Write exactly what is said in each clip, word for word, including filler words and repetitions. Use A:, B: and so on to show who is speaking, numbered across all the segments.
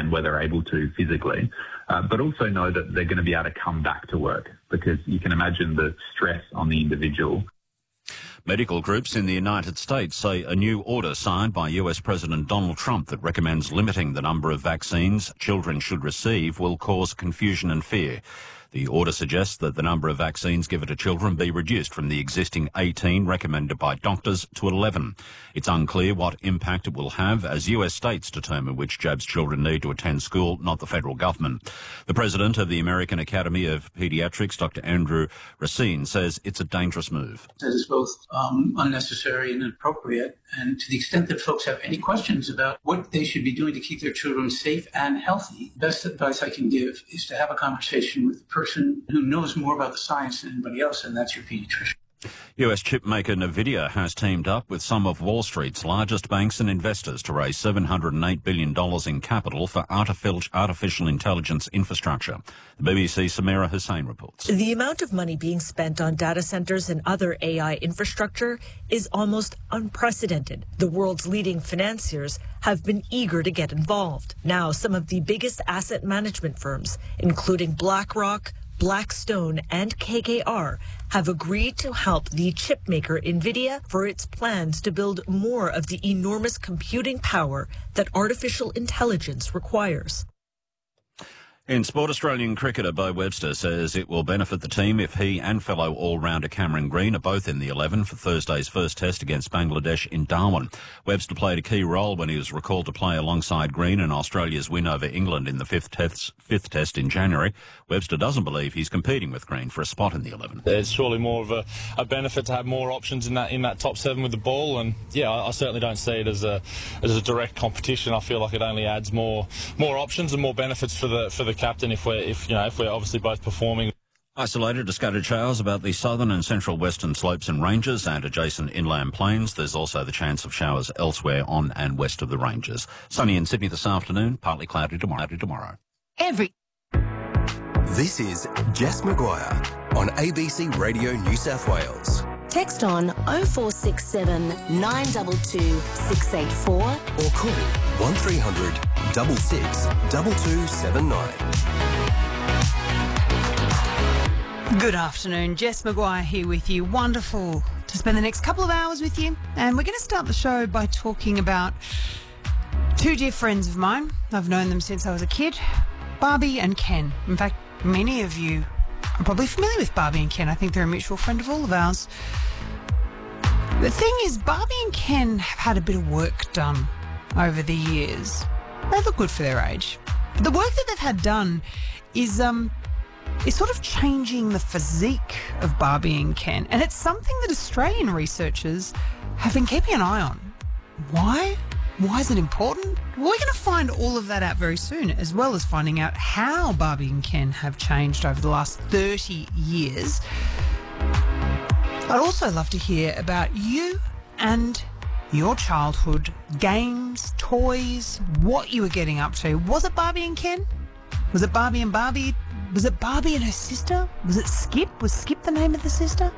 A: and where they're able to physically, uh, but also know that they're going to be able to come back to work, because you can imagine the stress on the individual.
B: Medical groups in the United States say a new order signed by U S President Donald Trump that recommends limiting the number of vaccines children should receive will cause confusion and fear. The order suggests that the number of vaccines given to children be reduced from the existing eighteen recommended by doctors to eleven. It's unclear what impact it will have as U S states determine which jabs children need to attend school, not the federal government. The president of the American Academy of Pediatrics, Doctor Andrew Racine, says it's a dangerous move.
C: That is both um, unnecessary and inappropriate. And to the extent that folks have any questions about what they should be doing to keep their children safe and healthy, the best advice I can give is to have a conversation with the person who knows more about the science than anybody else, and that's your pediatrician.
B: U S chip maker Nvidia has teamed up with some of Wall Street's largest banks and investors to raise seven hundred eight billion dollars in capital for artificial intelligence infrastructure. The B B C's Samira Hussain reports.
D: The amount of money being spent on data centers and other A I infrastructure is almost unprecedented. The world's leading financiers have been eager to get involved. Now, some of the biggest asset management firms, including BlackRock, Blackstone, and K K R, have agreed to help the chipmaker Nvidia for its plans to build more of the enormous computing power that artificial intelligence requires.
B: In sport, Australian cricketer Bo Webster says it will benefit the team if he and fellow all-rounder Cameron Green are both in the eleven for Thursday's first test against Bangladesh in Darwin. Webster played a key role when he was recalled to play alongside Green in Australia's win over England in the fifth test, fifth test in January. Webster doesn't believe he's competing with Green for a spot in the eleven.
E: It's surely more of a, a benefit to have more options in that in that top seven with the ball, and yeah, I, I certainly don't see it as a as a direct competition. I feel like it only adds more more options and more benefits for the for the captain if we're if you know if we're obviously both performing.
B: Isolated to scattered showers about the southern and central western slopes and ranges and adjacent inland plains. There's also the chance of showers elsewhere on and west of the ranges. Sunny in Sydney this afternoon, partly cloudy tomorrow. tomorrow.
F: Every.
G: This is Jess Maguire on A B C Radio New South Wales.
F: Text on oh four six seven, nine two two, six eight four
G: or call one three hundred, six six, two two seven nine.
H: Good afternoon, Jess Maguire here with you. Wonderful to spend the next couple of hours with you. And we're going to start the show by talking about two dear friends of mine. I've known them since I was a kid, Barbie and Ken. In fact, many of you are probably familiar with Barbie and Ken. I think they're a mutual friend of all of ours. The thing is, Barbie and Ken have had a bit of work done over the years. They look good for their age. But the work that they've had done is um is sort of changing the physique of Barbie and Ken. And it's something that Australian researchers have been keeping an eye on. Why? Why is it important? Well, we're going to find all of that out very soon, as well as finding out how Barbie and Ken have changed over the last thirty years. I'd also love to hear about you and your childhood, games, toys, what you were getting up to. Was it Barbie and Ken? Was it Barbie and Barbie? Was it Barbie and her sister? Was it Skip? Was Skip the name of the sister?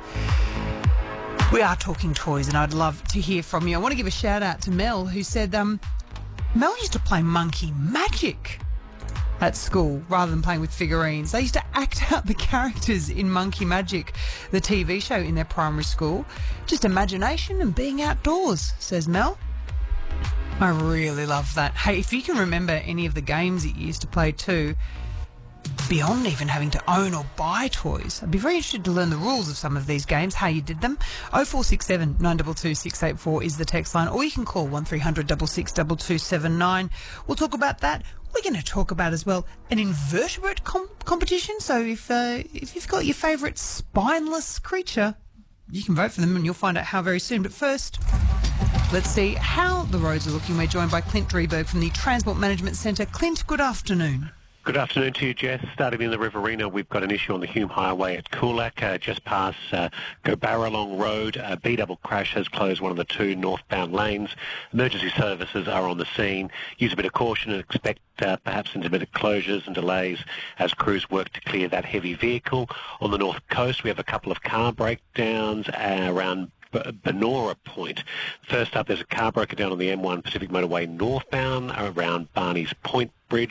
H: We are talking toys, and I'd love to hear from you. I want to give a shout out to Mel, who said um, Mel used to play Monkey Magic at school rather than playing with figurines. They used to act out the characters in Monkey Magic, the T V show, in their primary school. Just imagination and being outdoors, says Mel. I really love that. Hey, if you can remember any of the games that you used to play too, beyond even having to own or buy toys, I'd be very interested to learn the rules of some of these games, how you did them. oh four six seven, nine two two, six eight four is the text line, or you can call one three hundred, six six, two two seven nine. We'll talk about that. We're going to talk about as well an invertebrate com- competition. So if uh, if you've got your favourite spineless creature, you can vote for them and you'll find out how very soon. But first, let's see how the roads are looking. We're joined by Clint Drieberg from the Transport Management Centre. Clint, good afternoon.
I: Good afternoon to you, Jess. Starting in the Riverina, we've got an issue on the Hume Highway at Coolac, uh, just past uh, Gobaralong Road. A B-double crash has closed one of the two northbound lanes. Emergency services are on the scene. Use a bit of caution and expect uh, perhaps intermittent closures and delays as crews work to clear that heavy vehicle. On the north coast, we have a couple of car breakdowns uh, around Benora Point. First up, there's a car broken down on the M one Pacific Motorway northbound around Barney's Point Bridge.